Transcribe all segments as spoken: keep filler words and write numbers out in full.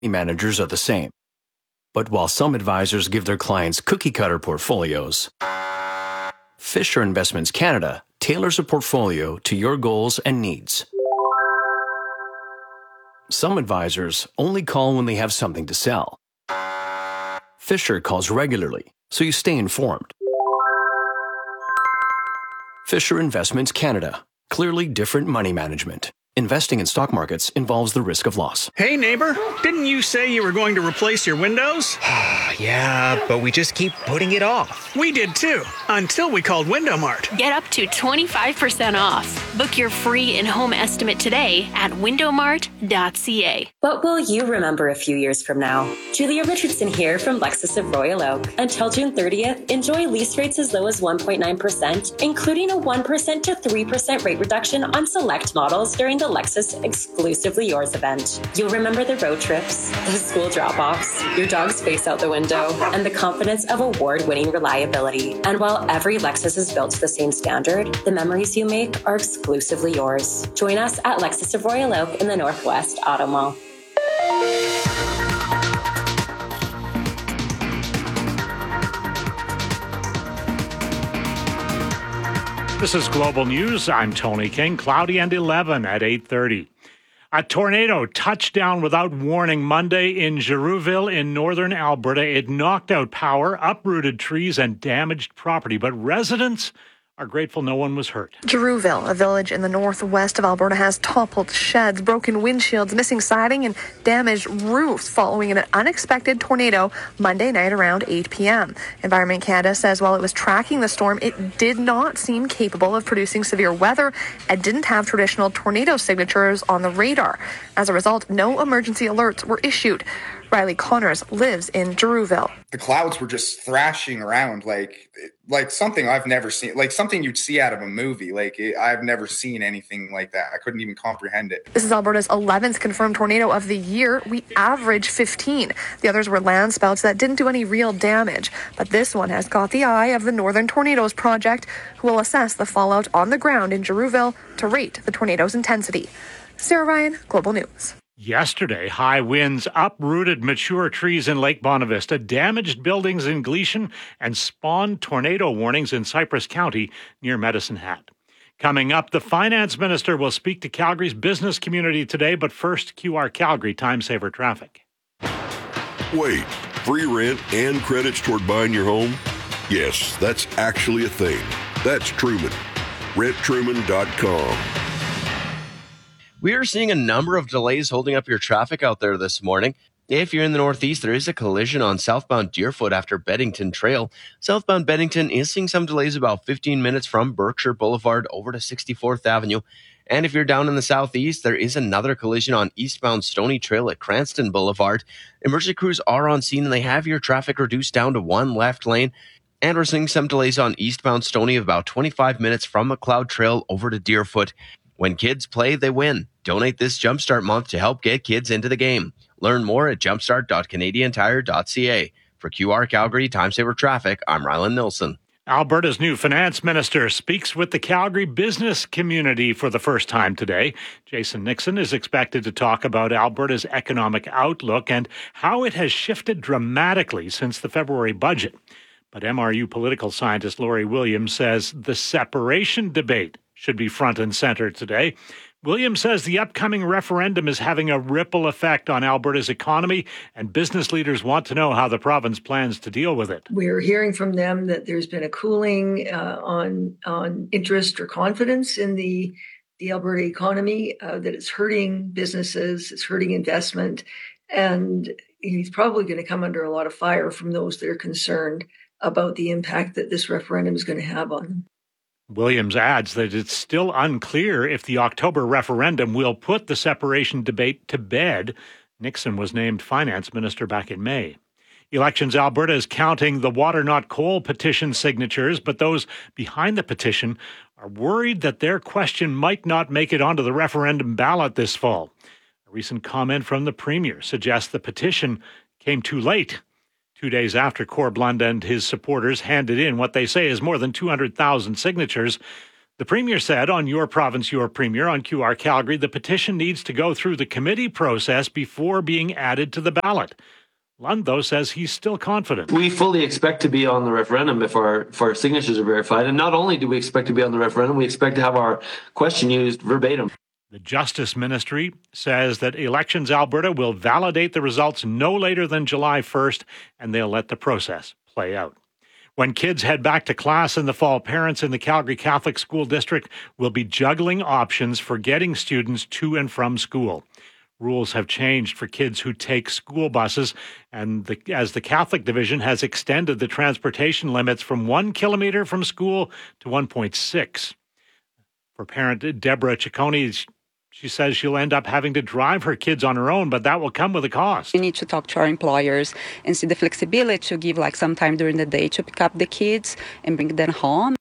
managers are the same. But while some advisors give their clients cookie-cutter portfolios, Fisher Investments Canada tailors a portfolio to your goals and needs. Some advisors only call when they have something to sell. Fisher calls regularly, so you stay informed. Fisher Investments Canada. Clearly different money management. Investing in stock markets involves the risk of loss. Hey, neighbor, didn't you say you were going to replace your windows? Yeah, but we just keep putting it off. We did too, until we called Window Mart. Get up to twenty-five percent off. Book your free in-home estimate today at window mart dot c a. What will you remember a few years from now? Julia Richardson here from Lexus of Royal Oak. Until June thirtieth, enjoy lease rates as low as one point nine percent, including a one percent to three percent rate reduction on select models during the Lexus Exclusively Yours event. You'll remember the road trips, the school drop-offs, your dog's face out the window, and the confidence of award-winning reliability. And while every Lexus is built to the same standard, the memories you make are exclusively yours. Join us at Lexus of Royal Oak in the Northwest Auto Mall. This is Global News. I'm Tony King. Cloudy and eleven at eight thirty. A tornado touched down without warning Monday in Girouville in northern Alberta. It knocked out power, uprooted trees, and damaged property. But residents are grateful no one was hurt. Girouville, a village in the northwest of Alberta, has toppled sheds, broken windshields, missing siding, and damaged roofs following an unexpected tornado Monday night around eight p.m. Environment Canada says while it was tracking the storm, it did not seem capable of producing severe weather and didn't have traditional tornado signatures on the radar. As a result, no emergency alerts were issued. Riley Connors lives in Girouville. The clouds were just thrashing around like like something I've never seen, like something you'd see out of a movie. Like it, I've never seen anything like that. I couldn't even comprehend it. This is Alberta's eleventh confirmed tornado of the year. We average fifteen. The others were landspouts that didn't do any real damage. But this one has caught the eye of the Northern Tornadoes Project, who will assess the fallout on the ground in Girouville to rate the tornado's intensity. Sarah Ryan, Global News. Yesterday, high winds uprooted mature trees in Lake Bonavista, damaged buildings in Gleason, and spawned tornado warnings in Cypress County near Medicine Hat. Coming up, the finance minister will speak to Calgary's business community today, but first, Q R Calgary time saver traffic. Wait, free rent and credits toward buying your home? Yes, that's actually a thing. That's Truman. rent truman dot com. We are seeing a number of delays holding up your traffic out there this morning. If you're in the Northeast, there is a collision on southbound Deerfoot after Beddington Trail. Southbound Beddington is seeing some delays about fifteen minutes from Berkshire Boulevard over to sixty-fourth Avenue. And if you're down in the Southeast, there is another collision on eastbound Stony Trail at Cranston Boulevard. Emergency crews are on scene and they have your traffic reduced down to one left lane. And we're seeing some delays on eastbound Stony of about twenty-five minutes from McLeod Trail over to Deerfoot. When kids play, they win. Donate this Jumpstart month to help get kids into the game. Learn more at jumpstart dot canadian tire dot c a. For Q R Calgary Time Saver Traffic, I'm Rylan Nilsson. Alberta's new finance minister speaks with the Calgary business community for the first time today. Jason Nixon is expected to talk about Alberta's economic outlook and how it has shifted dramatically since the February budget. But M R U political scientist Laurie Williams says the separation debate should be front and center today. Williams says the upcoming referendum is having a ripple effect on Alberta's economy, and business leaders want to know how the province plans to deal with it. We're hearing from them that there's been a cooling uh, on on interest or confidence in the the Alberta economy, uh, that it's hurting businesses, it's hurting investment, and he's probably going to come under a lot of fire from those that are concerned about the impact that this referendum is going to have on them. Williams adds that it's still unclear if the October referendum will put the separation debate to bed. Nixon was named finance minister back in May. Elections Alberta is counting the Water Not Coal petition signatures, but those behind the petition are worried that their question might not make it onto the referendum ballot this fall. A recent comment from the Premier suggests the petition came too late. Two days after Corblund and his supporters handed in what they say is more than two hundred thousand signatures, The Premier said on Your Province, Your Premier on Q R Calgary, the petition needs to go through the committee process before being added to the ballot. Lund, though, says he's still confident. We fully expect to be on the referendum if our, if our signatures are verified. And not only do we expect to be on the referendum, we expect to have our question used verbatim. The Justice Ministry says that Elections Alberta will validate the results no later than July first, and they'll let the process play out. When kids head back to class in the fall, parents in the Calgary Catholic School District will be juggling options for getting students to and from school. Rules have changed for kids who take school buses, and the, as the Catholic Division has extended the transportation limits from one kilometre from school to one point six. For parent Deborah Ciccone, she says she'll end up having to drive her kids on her own, but that will come with a cost. We need to talk to our employers and see the flexibility to give like some time during the day to pick up the kids and bring them home.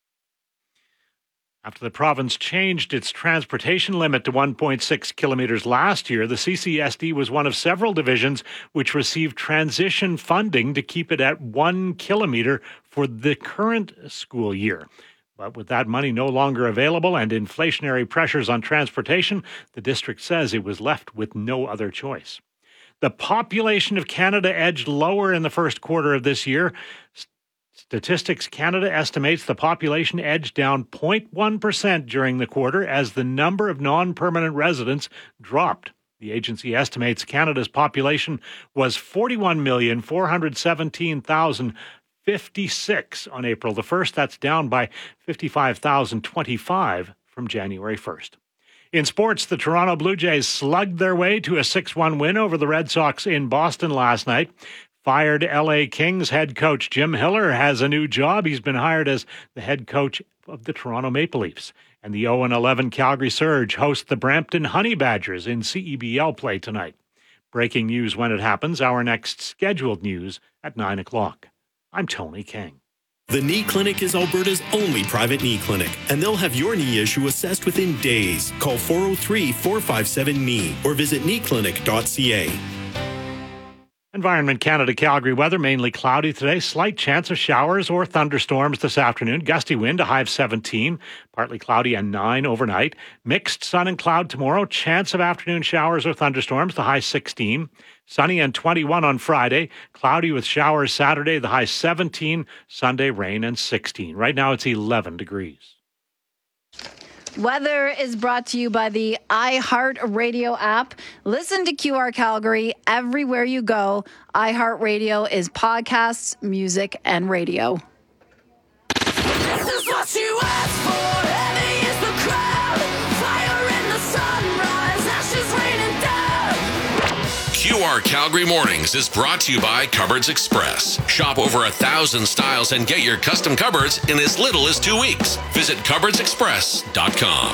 After the province changed its transportation limit to one point six kilometres last year, the C C S D was one of several divisions which received transition funding to keep it at one kilometre for the current school year. But with that money no longer available and inflationary pressures on transportation, the district says it was left with no other choice. The population of Canada edged lower in the first quarter of this year. Statistics Canada estimates the population edged down zero point one percent during the quarter as the number of non-permanent residents dropped. The agency estimates Canada's population was forty-one million four hundred seventeen thousand fifty-six on April the first. That's down by fifty-five thousand twenty-five from January first. In sports, the Toronto Blue Jays slugged their way to a six one win over the Red Sox in Boston last night. Fired L A Kings head coach Jim Hiller has a new job. He's been hired as the head coach of the Toronto Maple Leafs. And the oh and eleven Calgary Surge host the Brampton Honey Badgers in C E B L play tonight. Breaking news when it happens. Our next scheduled news at nine o'clock. I'm Tony King. The Knee Clinic is Alberta's only private knee clinic, and they'll have your knee issue assessed within days. Call four oh three, four five seven, K N E E or visit knee clinic dot c a. Environment Canada Calgary weather, mainly cloudy today. Slight chance of showers or thunderstorms this afternoon. Gusty wind, a high of seventeen. Partly cloudy and nine overnight. Mixed sun and cloud tomorrow. Chance of afternoon showers or thunderstorms, the high sixteen. Sunny and twenty-one on Friday. Cloudy with showers Saturday, the high seventeen. Sunday, rain and sixteen. Right now it's eleven degrees. Weather is brought to you by the iHeartRadio app. Listen to Q R Calgary everywhere you go. iHeartRadio is podcasts, music, and radio. This is what you asked for. Heavy is the crowd. Fire in the sunrise. Ashes raining down. Q R Calgary Mornings is brought to you by Cupboards Express. Shop over a thousand styles and get your custom cupboards in as little as two weeks. Visit cupboards express dot com.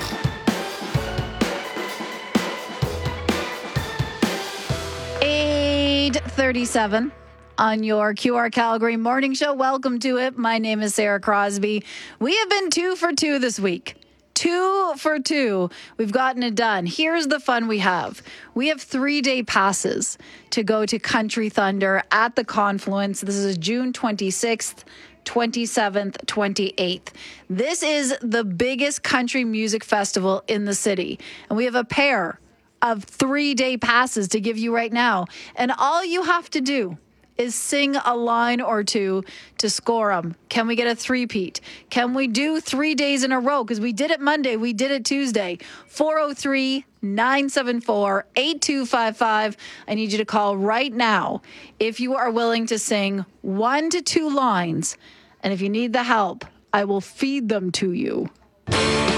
eight thirty-seven on your Q R Calgary Morning Show. Welcome to it. My name is Sarah Crosby. We have been two for two this week. Two for two. We've gotten it done. Here's the fun we have. We have three-day passes to go to Country Thunder at the Confluence. This is June twenty-sixth, twenty-seventh, twenty-eighth. This is the biggest country music festival in the city. And we have a pair of three-day passes to give you right now. And all you have to do is sing a line or two to score them. Can we get a three-peat? Can we do three days in a row? Because we did it Monday, we did it Tuesday. four oh three, nine seven four, eight two five five. I need you to call right now if you are willing to sing one to two lines. And if you need the help, I will feed them to you.